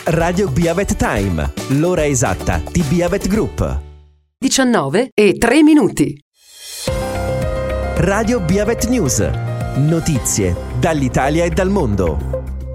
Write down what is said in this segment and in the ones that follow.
Radio Beavet Time, l'ora esatta di Beavet Group. 19:03. Radio Beavet News, notizie dall'Italia e dal mondo.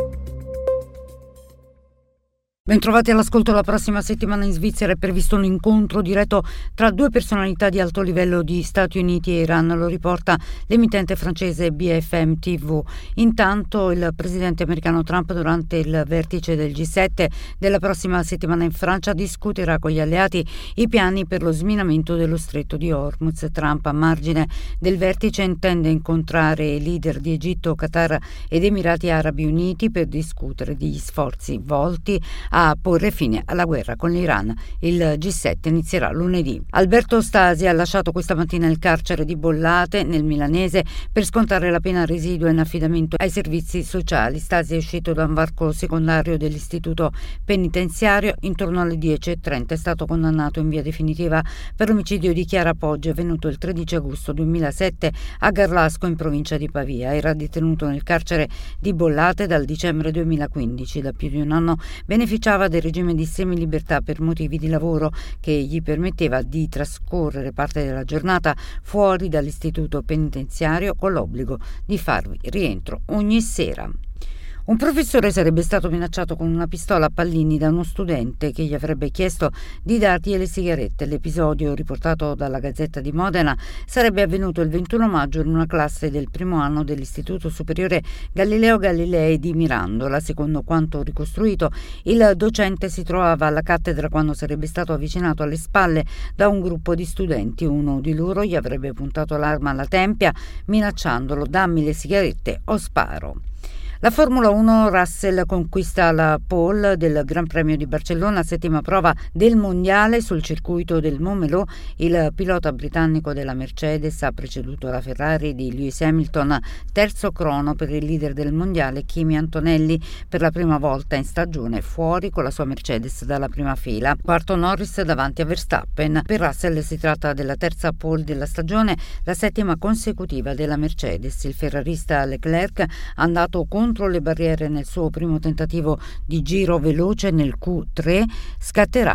Bentrovati all'ascolto. La prossima settimana in Svizzera è previsto un incontro diretto tra due personalità di alto livello di Stati Uniti e Iran, lo riporta l'emittente francese BFM TV. Intanto il presidente americano Trump, durante il vertice del G7 della prossima settimana in Francia, discuterà con gli alleati i piani per lo sminamento dello stretto di Hormuz. Trump, a margine del vertice, intende incontrare i leader di Egitto, Qatar ed Emirati Arabi Uniti per discutere degli sforzi volti a porre fine alla guerra con l'Iran. Il G7 inizierà lunedì. Alberto Stasi ha lasciato questa mattina il carcere di Bollate, nel milanese, per scontare la pena residua in affidamento ai servizi sociali. Stasi è uscito da un varco secondario dell'istituto penitenziario intorno alle 10:30. È stato condannato in via definitiva per l'omicidio di Chiara Poggi, avvenuto il 13 agosto 2007 a Garlasco, in provincia di Pavia. Era detenuto nel carcere di Bollate dal dicembre 2015. Da più di un anno beneficiava del regime di semilibertà per motivi di lavoro, che gli permetteva di trascorrere parte della giornata fuori dall'istituto penitenziario, con l'obbligo di farvi rientro ogni sera. Un professore sarebbe stato minacciato con una pistola a pallini da uno studente che gli avrebbe chiesto di dargli le sigarette. L'episodio, riportato dalla Gazzetta di Modena, sarebbe avvenuto il 21 maggio in una classe del primo anno dell'Istituto Superiore Galileo Galilei di Mirandola. Secondo quanto ricostruito, il docente si trovava alla cattedra quando sarebbe stato avvicinato alle spalle da un gruppo di studenti. Uno di loro gli avrebbe puntato l'arma alla tempia, minacciandolo: dammi le sigarette o sparo. La Formula 1, Russell conquista la pole del Gran Premio di Barcellona, settima prova del mondiale sul circuito del Montmeló. Il pilota britannico della Mercedes ha preceduto la Ferrari di Lewis Hamilton, terzo crono per il leader del mondiale Kimi Antonelli, per la prima volta in stagione fuori con la sua Mercedes dalla prima fila. Quarto Norris davanti a Verstappen. Per Russell si tratta della terza pole della stagione, la settima consecutiva della Mercedes. Il ferrarista Leclerc, andato contro le barriere nel suo primo tentativo di giro veloce nel Q3, scatterà